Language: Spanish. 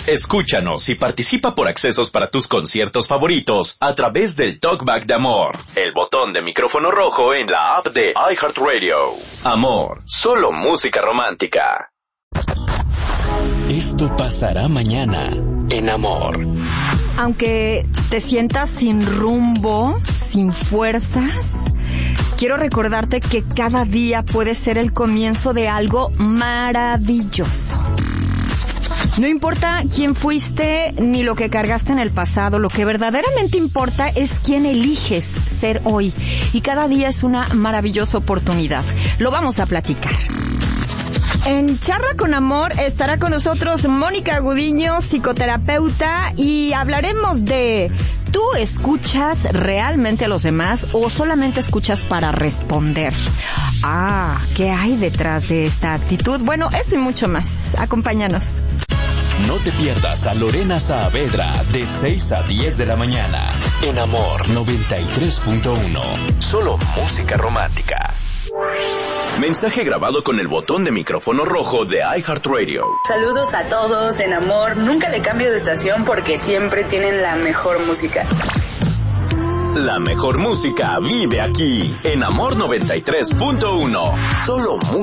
Escúchanos y participa por accesos para tus conciertos favoritos a través del Talkback de Amor, el botón de micrófono rojo en la app de iHeartRadio. Amor, solo música romántica. Esto pasará mañana en Amor. Aunque te sientas sin rumbo, sin fuerzas, quiero recordarte que cada día puede ser el comienzo de algo maravilloso. No importa quién fuiste ni lo que cargaste en el pasado, lo que verdaderamente importa es quién eliges ser hoy. Y cada día es una maravillosa oportunidad. Lo vamos a platicar. En Charla con Amor estará con nosotros Mónica Gudiño, psicoterapeuta, y hablaremos de ¿tú escuchas realmente a los demás o solamente escuchas para responder? ¿Qué hay detrás de esta actitud? Bueno, eso y mucho más. Acompáñanos. No te pierdas a Lorena Saavedra de 6 a 10 de la mañana en Amor 93.1. Solo música romántica. Mensaje grabado con el botón de micrófono rojo de iHeartRadio. Saludos a todos en Amor. Nunca le cambio de estación porque siempre tienen la mejor música. La mejor música vive aquí en Amor 93.1. Solo música.